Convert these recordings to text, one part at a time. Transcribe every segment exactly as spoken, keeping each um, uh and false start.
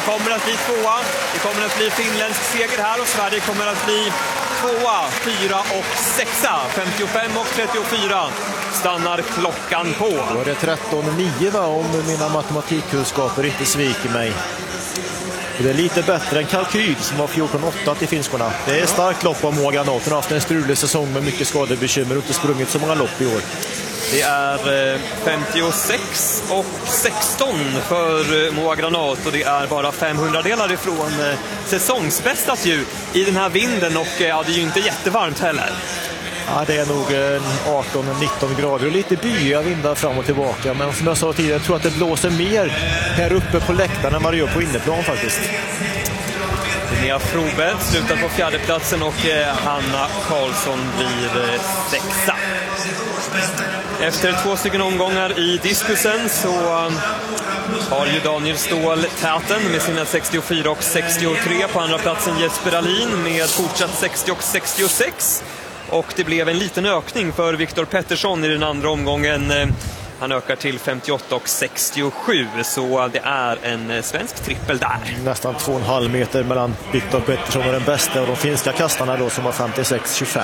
kommer att bli tvåa. Det kommer att bli finländsk seger här och Sverige kommer att bli tvåa, fyra och sexa. femtiofem och trettiofyra stannar klockan på. Då är det tretton nio va, om mina matematikkunskaper inte sviker mig. Det är lite bättre än kalkyl som var fjorton åtta till finskorna. Det är starkt lopp av Moa Granat. Hon har haft en strulig säsong med mycket skadebekymmer och inte sprungit så många lopp i år. Det är femtiosex och sexton för Moa Granat och det är bara femhundradelar ifrån säsongsbästas ju i den här vinden och ja, det är ju inte jättevarmt heller. Ja, det är nog arton nitton grader och lite bya vindar fram och tillbaka. Men som jag sa tidigare, jag tror att det blåser mer här uppe på läktaren än vad det gör på inneplan faktiskt. Linnea Frobe slutar på fjärdeplatsen och Hanna Karlsson blir sexa. Efter två stycken omgångar i diskusen så har ju Daniel Ståhl täten med sina sextiofyra och sextiotre. På andra platsen Jesper Alin med fortsatt sextio och sextiosex. Och det blev en liten ökning för Viktor Pettersson i den andra omgången. Han ökar till femtioåtta och sextiosju, så det är en svensk trippel där. Nästan två och en halv meter mellan Viktor Pettersson och den bästa och de finska kastarna då som har femtiosex tjugofem.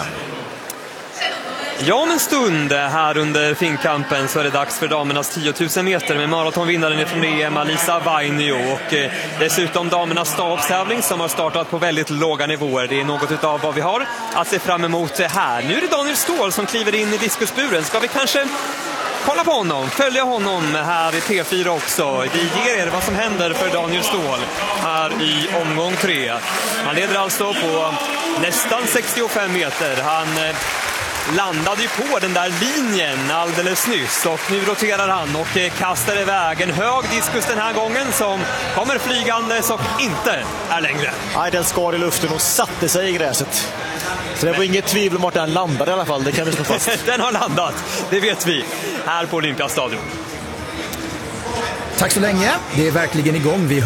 Ja, om en stund här under finkampen så är det dags för damernas tio tusen meter med maratonvinnaren från E M Alisa Vainio och eh, dessutom damernas stavstävling som har startat på väldigt låga nivåer. Det är något av vad vi har att se fram emot här. Nu är det Daniel Ståhl som kliver in i diskusburen. Ska vi kanske kolla på honom, följa honom här i P fyra också. Vi ger er vad som händer för Daniel Ståhl här i omgång tre. Han leder alltså på nästan sextiofem meter. Han eh, landade ju på den där linjen alldeles nyss och nu roterar han och kastar iväg en hög diskus den här gången som kommer flygandes och inte är längre. Nej, den skar i luften och satte sig i gräset. Så det var inget tvivel om att den landade i alla fall, det kan vi slå fast. Den har landat, det vet vi, här på Olympiastadion. Tack så länge, det är verkligen igång. Vi